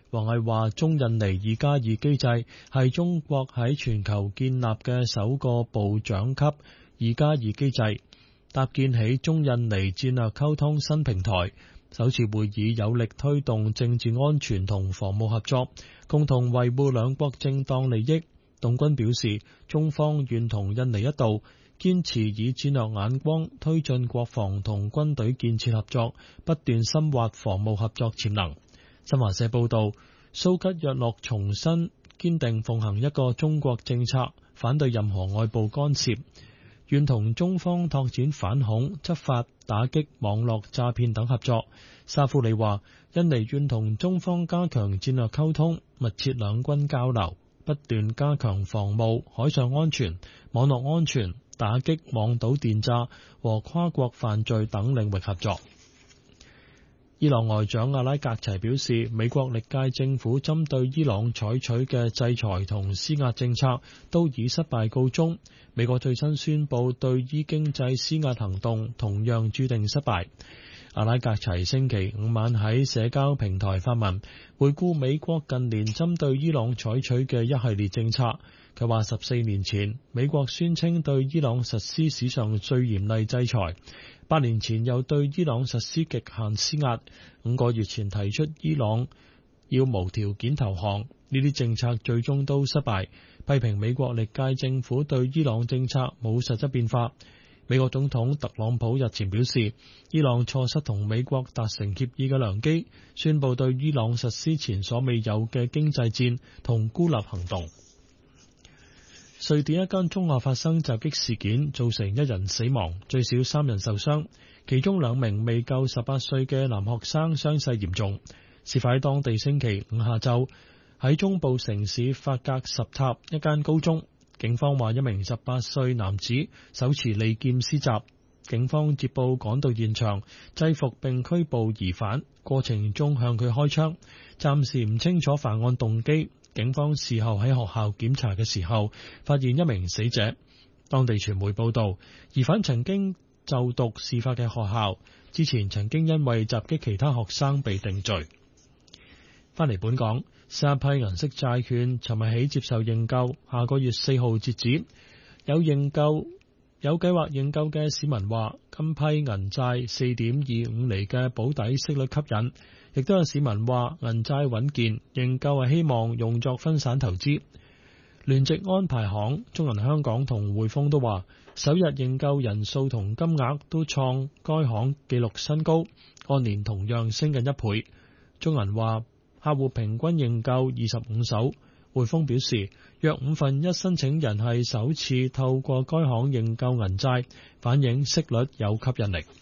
王毅話：中印尼2+2機制係中國喺全球建立嘅首個部長級2+2機制，搭建起中印尼戰略溝通新平台。首次會議有力推動政治安全同防務合作，共同維護兩國正當利益。董軍表示，中方願同印尼一道，堅持以戰略眼光推進國防同軍隊建設合作，不斷深化防務合作潛能。新華社報道，蘇吉約諾重申堅定奉行一個中國政策，反對任何外部干涉，願同中方拓展反恐、執法、打擊網絡詐騙等合作。沙夫里話，印尼願同中方加強戰略溝通，密切兩軍交流，不斷加強防務、海上安全、網絡安全、打擊網賭電詐和跨國犯罪等領域合作。伊朗外長阿拉格齊表示，美國歷屆政府針對伊朗採取嘅制裁同施壓政策都以失敗告終。美國最新宣布對伊經濟施壓行動同樣注定失敗。阿拉格齊星期五晚喺社交平台發文，回顧美國近年針對伊朗採取嘅一系列政策。佢話14年前，美國宣稱對伊朗實施史上最嚴厲制裁，8年前又對伊朗實施極限施壓，5個月前提出伊朗要無條件投降，呢啲政策最終都失敗，批評美國歷屆政府對伊朗政策冇實質變化。美國總統特朗普日前表示，伊朗錯失同美國達成協議嘅良機，宣布對伊朗實施前所未有嘅經濟戰同孤立行動。瑞典一間中學發生襲擊事件，造成1人死亡，最少3人受傷，其中2名未夠18歲嘅男學生傷勢嚴重。事發喺當地星期五下晝，喺中部城市法格什塔一間高中。警方話1名18歲男子手持利劍施襲，警方接報趕到現場，制服並拘捕疑犯，過程中向佢開槍，暫時唔清楚犯案動機。警方事後喺學校檢查嘅時候，發現1名死者。當地傳媒報道，疑犯曾經就讀事發嘅學校，之前曾經因為襲擊其他學生被定罪。翻嚟本港，新一批銀色債券尋日起接受認購，下個月4號截止。有計劃認購嘅市民話，今批銀債4.25厘嘅保底息率吸引。亦都有市民話銀債穩健，認購係希望用作分散投資。聯席安排行、中銀香港同匯豐都話，首日認購人數同金額都創該行紀錄新高，按年同樣升近1倍。中銀話客戶平均認購25手，匯豐表示約1/5申請人係首次透過該行認購銀債，反映息率有吸引力。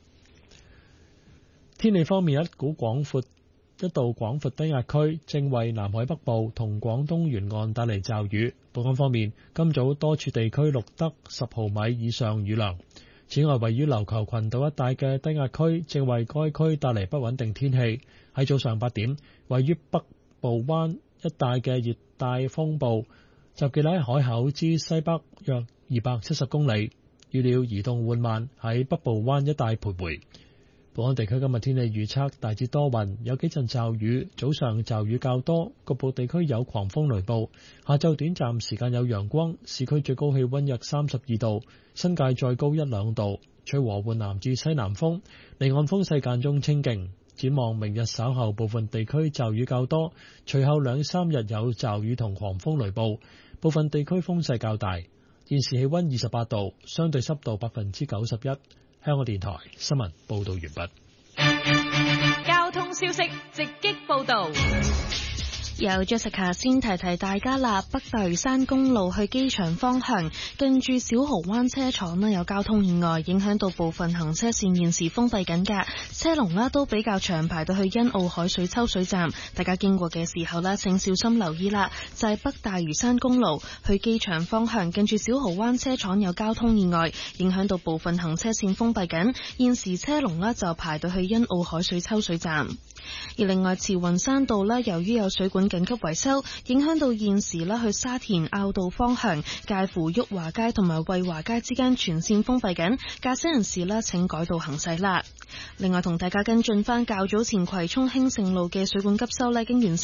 天氣方面，一道廣闊低壓區正為南海北部同廣東沿岸帶嚟驟雨。本港方面，今早多處地區錄得10毫米以上雨量。此外，位於琉球群島一帶嘅低壓區正為該區帶嚟不穩定天氣。喺早上8點，位於北部灣一帶嘅熱帶風暴集結喺海口之西北約270公里，預料移動緩慢喺北部灣一帶徘徊。本港地區今日天氣預測大致多雲，有幾陣驟雨，早上驟雨較多，局部地區有狂風雷暴。下晝短暫時間有陽光，市區最高氣溫約32度，新界再高1-2度，吹和緩南至西南風，離岸風勢間中清勁。展望明日稍後部分地區驟雨較多，隨後2-3日有驟雨同狂風雷暴，部分地區風勢較大。現時氣溫28度，相對濕度91%。香港電台新聞報道完畢。 交通消息直擊報道。 由 Jessica 先提提大家啦，北大嶼山公路去機場方向，近住小蠔灣車廠有交通意外，影響到部分行車線，現時封閉緊㗎，車龍都比較長，排到去欣澳海水抽水站，大家經過嘅時候請小心留意啦。就係北大嶼山公路去機場方向，近住小蠔灣車廠有交通意外，影響到部分行車線封閉緊，現時車龍就排到去欣澳海水抽水站。而另外，慈雲山道由於有水管緊急維修，影響到現時去沙田坳道方向，介乎裕華街同埋惠華街之間全線封閉緊，駕駛人士請改道行駛啦。另外，同大家跟進返較早前葵涌興盛路嘅水管急修經完